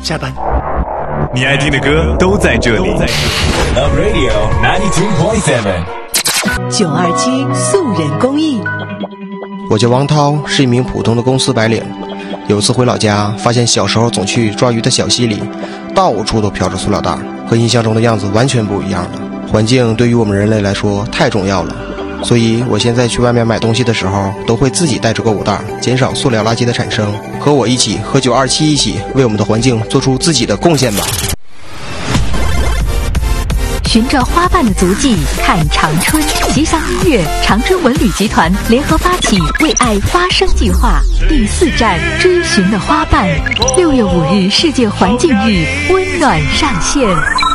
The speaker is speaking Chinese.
下班。 你爱听的歌都在这里。 Love Radio 92.7，927素人公益。 我叫王涛，是一名普通的公司白领。有次回老家，发现小时候总去抓鱼的小溪里，到处都飘着塑料袋，和印象中的样子完全不一样了。环境对于我们人类来说太重要了，所以我现在去外面买东西的时候，都会自己带着购物袋，减少塑料垃圾的产生。和我一起，和927一起，为我们的环境做出自己的贡献吧。 寻找花瓣的足迹，看长春。吉祥音乐、长春文旅集团联合发起“为爱发声”计划，第4站追寻的花瓣，6月5日世界环境日温暖上线。